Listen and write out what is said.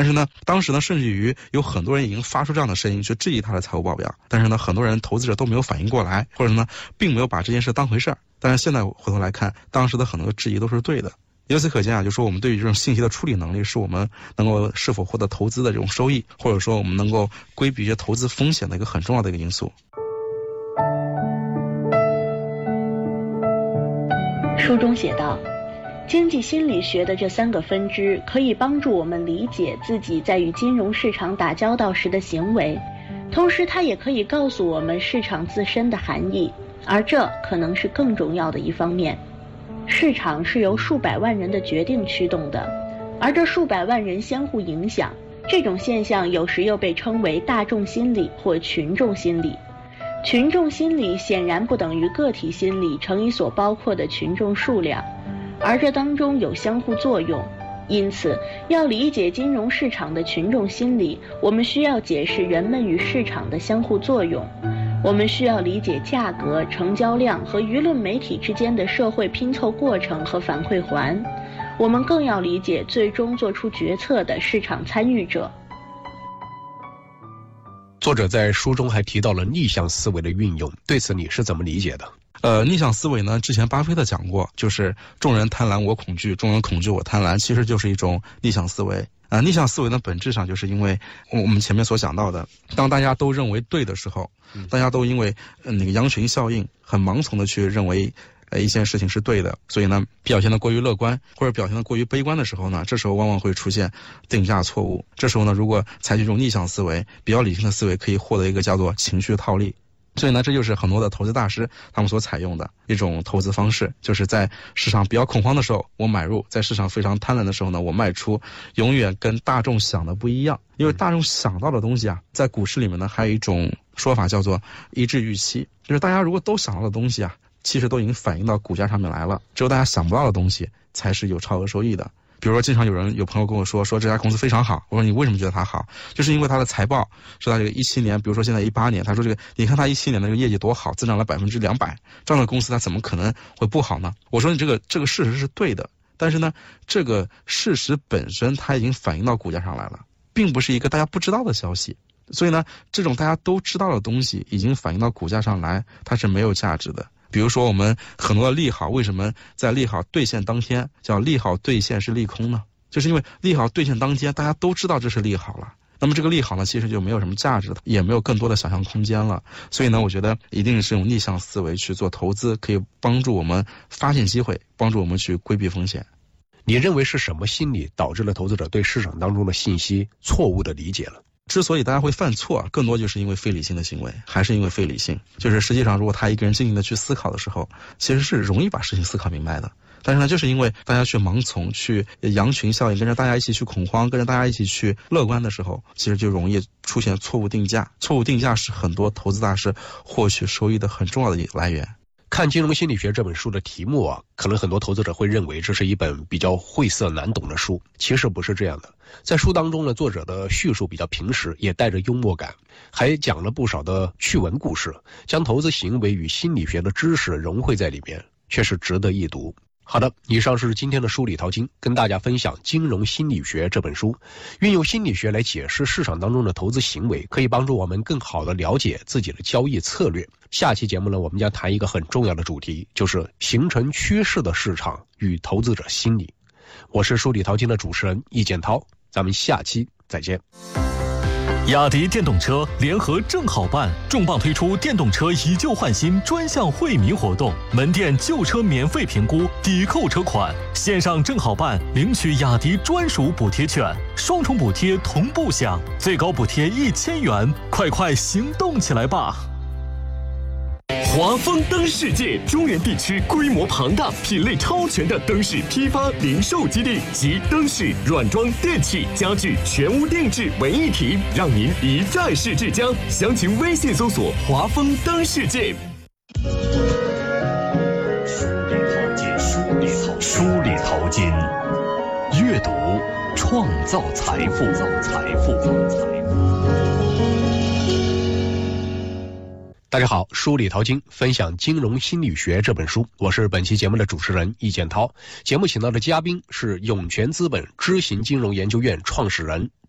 但是呢，当时呢，甚至于有很多人已经发出这样的声音去质疑他的财务报表，但是呢，很多人投资者都没有反应过来，或者呢，并没有把这件事当回事儿。但是现在回头来看，当时的很多质疑都是对的。由此可见啊，就说我们对于这种信息的处理能力，是我们能够是否获得投资的这种收益，或者说我们能够规避一些投资风险的一个很重要的一个因素。 书中写道，经济心理学的这3个分支可以帮助我们理解自己在与金融市场打交道时的行为，同时它也可以告诉我们市场自身的含义，而这可能是更重要的一方面。市场是由数百万人的决定驱动的，而这数百万人相互影响，这种现象有时又被称为大众心理或群众心理。群众心理显然不等于个体心理乘以所包括的群众数量，而这当中有相互作用。因此，要理解金融市场的群众心理，我们需要解释人们与市场的相互作用。我们需要理解价格、成交量和舆论媒体之间的社会拼凑过程和反馈环。我们更要理解最终做出决策的市场参与者。 作者在书中还提到了逆向思维的运用，对此你是怎么理解的？ 逆向思维呢，之前巴菲特讲过，就是众人贪婪我恐惧，众人恐惧我贪婪，其实就是一种逆向思维。逆向思维呢，本质上就是因为我们前面所讲到的，当大家都认为对的时候，大家都因为那个羊群效应很盲从的去认为一件事情是对的，所以呢表现得过于乐观或者表现得过于悲观的时候呢，这时候往往会出现定价错误。这时候呢，如果采取这种逆向思维，比较理性的思维，可以获得一个叫做情绪套利。所以呢，这就是很多的投资大师他们所采用的一种投资方式，就是在市场比较恐慌的时候我买入，在市场非常贪婪的时候呢我卖出，永远跟大众想的不一样。因为大众想到的东西啊，在股市里面呢还有一种说法叫做一致预期，就是大家如果都想到的东西啊，其实都已经反映到股价上面来了，只有大家想不到的东西才是有超额收益的。比如说经常有朋友跟我说这家公司非常好，我说你为什么觉得它好？就是因为它的财报是它这个17年，比如说现在18年，他说这个你看它17年的这个业绩多好，增长了200%，这样的公司它怎么可能会不好呢？我说你这个事实是对的，但是呢这个事实本身它已经反映到股价上来了，并不是一个大家不知道的消息。所以呢这种大家都知道的东西已经反映到股价上来，它是没有价值的。比如说我们很多的利好，为什么在利好兑现当天叫利好兑现是利空呢？就是因为利好兑现当天大家都知道这是利好了，那么这个利好呢其实就没有什么价值，也没有更多的想象空间了。所以呢我觉得一定是用逆向思维去做投资，可以帮助我们发现机会，帮助我们去规避风险。 你认为是什么心理导致了投资者对市场当中的信息错误的理解了？ 之所以大家会犯错，更多就是因为非理性的行为，还是因为非理性。就是实际上如果他一个人静静的去思考的时候，其实是容易把事情思考明白的。但是呢就是因为大家去盲从，去羊群效应，跟着大家一起去恐慌，跟着大家一起去乐观的时候，其实就容易出现错误定价。错误定价是很多投资大师获取收益的很重要的来源。 看《金融心理学》这本书的题目啊，可能很多投资者会认为这是一本比较晦涩难懂的书，其实不是这样的。在书当中呢，作者的叙述比较平实，也带着幽默感，还讲了不少的趣闻故事，将投资行为与心理学的知识融汇在里面，确实值得一读。好的，以上是今天的书里淘金，跟大家分享《金融心理学》这本书，运用心理学来解释市场当中的投资行为，可以帮助我们更好地了解自己的交易策略。下期节目呢，我们将谈一个很重要的主题，就是形成趋势的市场与投资者心理。我是书里淘金的主持人易建涛，咱们下期再见。 雅迪电动车联合正好办重磅推出电动车以旧换新专项惠民活动，门店旧车免费评估，抵扣车款，线上正好办领取雅迪专属补贴券，双重补贴同步享，最高补贴1000元，快行动起来吧！华丰灯世界中原地区规模庞大、品类超全的灯饰批发零售基地，集灯饰、软装、电器、家具全屋定制为一体，让您一站式至江。详情微信搜索华丰灯世界。书里淘金，阅读创造财富。 大家好，书里淘金，分享《金融心理学》这本书，我是本期节目的主持人易建涛。节目请到的嘉宾是涌泉资本知行金融研究院创始人